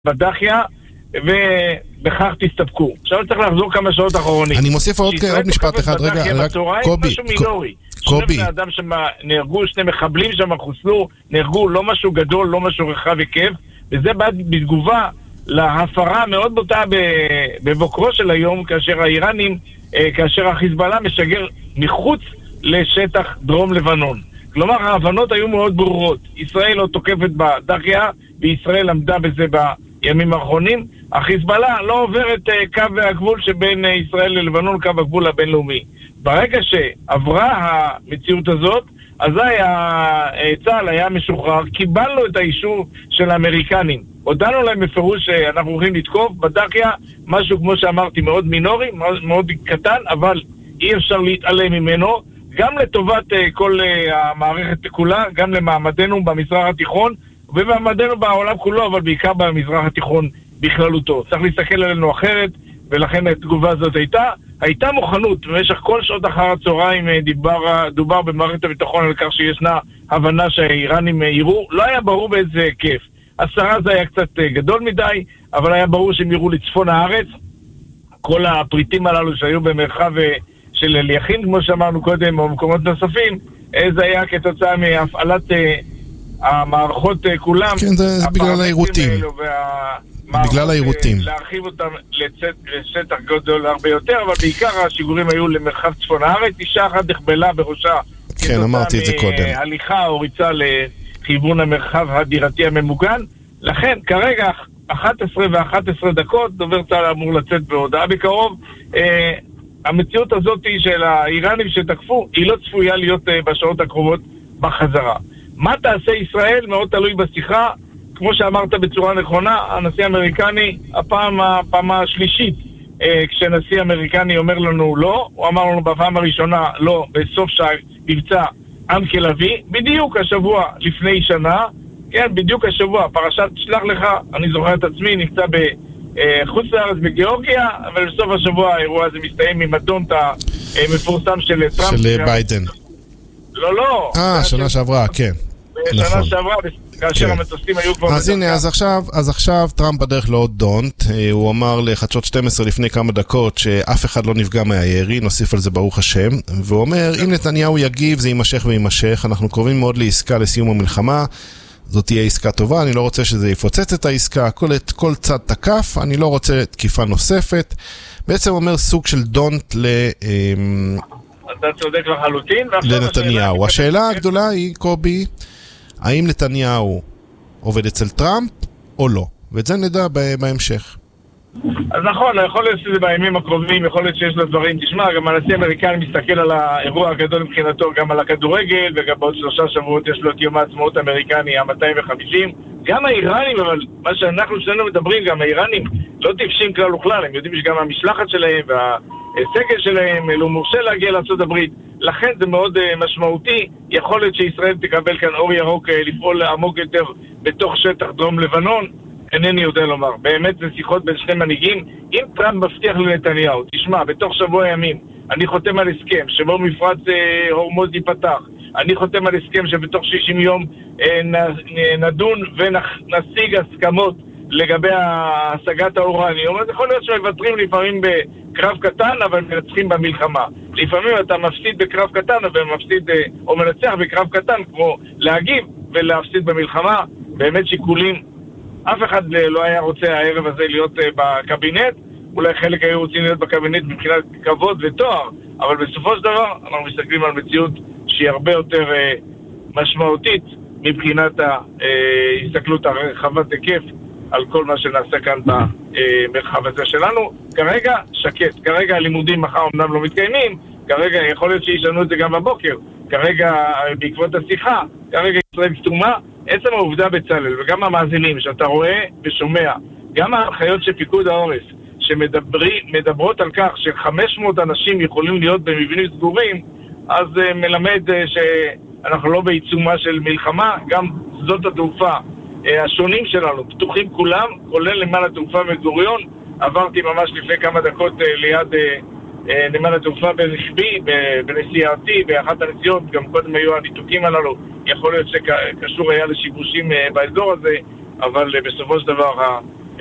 בדחיה, ובכך תסתפקו. עכשיו צריך לחזור כמה שעות אחרונים. אני מוסיף עוד משפט אחד, רגע, קובי, משהו מינורי. שני בני אדם שנהרגו, שני מחבלים שם חוסלו, נהרגו, לא משהו גדול, לא משהו רחב היקף, וזה בא בתגובה להפרה מאוד בוטה בבוקרו של היום, כאשר האיראנים, כאשר החיזבאללה משגר מחוץ לשטח דרום לבנון. כלומר, ההבנות היו מאוד ברורות. ישראל לא תוקפת בדחיה, וישראל עמדה בזה בימים האחרונים. החיזבאללה לא עובר את קו הגבול שבין ישראל ללבנון, קו הגבול הבינלאומי. ברגע שעברה המציאות הזאת, אזי צה"ל היה משוחרר, קיבלנו את האישור של האמריקנים. הודענו להם בפירוש שאנחנו הולכים לתקוף בדחיה, משהו כמו שאמרתי מאוד מינורי, מאוד קטן, אבל אי אפשר להתעלם ממנו, גם לטובת כל המערכת כולה, גם למעמדנו במזרח התיכון, ובמעמדנו בעולם כולו, אבל בעיקר במזרח התיכון בכללותו. צריך להסתכל עלינו אחרת, ולכן התגובה הזאת הייתה מוכנות. במשך כל שעות אחר הצהריים דובר במערכת הביטחון על כך שישנה הבנה שהאיראנים יראו. לא היה ברור באיזה היקף. 10 זה היה קצת גדול מדי, אבל היה ברור שהם יראו לצפון הארץ. כל הפריטים הללו שהיו במרחב של אליכין, כמו שאמרנו קודם, או מקומות נוספים, זה היה כתוצאה מהפעלת המערכות כולם. כן, זה בגלל העירותים. בגלל העירותים. להרחיב אותם לשטח גדול הרבה יותר, אבל בעיקר השיגורים היו למרחב צפון הארץ. אישה אחת נכבלה בראשה. כן, אמרתי את זה קודם. הליכה או ריצה לכיוון המרחב הדירתי הממוגן. לכן, כרגע 11 ו-11 דקות, דובר צה"ל אמור לצאת בהודעה בקרוב. המציאות הזאת של האיראנים שתקפו, היא לא צפויה להיות בשעות הקרובות בחזרה. מה תעשה ישראל? מאוד תלוי בשיחה. כמו שאמרת בצורה נכונה, הנשיא האמריקני, הפעם השלישית, כשנשיא אמריקני אומר לנו לא, הוא אמר לנו בפעם הראשונה לא, בסוף מבצע עם כלבי, בדיוק השבוע לפני שנה, כן, בדיוק השבוע, פרשת שלח לך, אני זוכר את עצמי, נמצא בחוץ לארץ בגיאורגיה, אבל בסוף השבוע האירוע הזה מסתיים עם הדונט המפורסם של טראמפ. של ביידן. לא. שנה שעברה, כן. שנה שעברה, כאשר המטוסים היו כבר... אז הנה, אז עכשיו טראמפ בדרך לעוד דונט, הוא אמר לחדשות 12 לפני כמה דקות שאף אחד לא נפגע מהירי, נוסיף על זה ברוך השם, והוא אומר, אם נתניהו יגיב זה יימשך ויימשך, אנחנו קרובים מאוד לעסקה לסיום המלחמה, זאת תהיה עסקה טובה, אני לא רוצה שזה יפוצץ את העסקה, כל צד תקף, אני לא רוצה תקיפה נוספת, בעצם אומר סוג של דונט אתה צודק לחלוטין. לנתניהו. השאלה הגדולה היא, קובי, האם נתניהו עובד אצל טראמפ או לא? ואת זה נדע בהמשך. אז נכון, יכול להיות שזה בימים הקרובים, יכול להיות שיש לו דברים. תשמע, גם הנשיא האמריקני מסתכל על האירוע הגדול מבחינתו, גם על הכדורגל, וגם בעוד 3 שבועות יש לו את יום העצמאות האמריקני, ה-250. גם האיראנים, אבל מה שאנחנו שנינו מדברים, גם האיראנים לא טיפשים כלל וכלל, הם יודעים שגם המשלחת שלהם והסגל שלהם לא מורשה להגיע לארצות הברית, לכן זה מאוד משמעותי. יכול להיות שישראל תקבל כאן אור ירוק לפעול עמוק יותר בתוך שטח דרום לבנון, אינני יודע לומר. באמת זה שיחות בין שני מנהיגים. אם טראמפ מבטיח לנתניהו, תשמע, בתוך שבוע ימים אני חותם על הסכם שבו מפרץ הורמוז ייפתח, אני חותם על הסכם שבתוך 60 יום נדון ונשיג הסכמות לגבי השגת האורניום, אז יכול להיות שמוותרים לפעמים בקרב קטן, אבל מנצחים במלחמה. לפעמים אתה מפסיד בקרב קטן, או מנצח בקרב קטן, כמו להגיב ולהפסיד במלחמה. באמת שיקולים. אף אחד לא היה רוצה הערב הזה להיות בקבינט, אולי חלק היו רוצים להיות בקבינט מבחינת כבוד ותואר, אבל בסופו של דבר אנחנו מסתכלים על מציאות שהיא הרבה יותר משמעותית מבחינת ההסתכלות הרחבת היקף על כל מה שנעשה כאן במרחב הזה שלנו. כרגע שקט, כרגע הלימודים מחר אמנם לא מתקיימים, כרגע יכול להיות שישנו את זה גם בבוקר, כרגע בעקבות השיחה, כרגע ישראל סתומה. עצם העובדה בצלאל וגם המאזינים שאתה רואה ושומע, גם ההנחיות של פיקוד העורף שמדברות על כך ש500 אנשים יכולים להיות במבנים סגורים, אז מלמד שאנחנו לא בעיצומה של מלחמה. גם שדות התעופה השונים שלנו פתוחים כולם, כולל נמל התעופה בן גוריון. עברתי ממש לפני כמה דקות ליד נמל התעופה בנשבי, בנסיעתי, באחת הנסיעות, גם קודם היו הניתוקים הללו, יכול להיות שקשור היה לשיבושים באזור הזה, אבל בסופו של דבר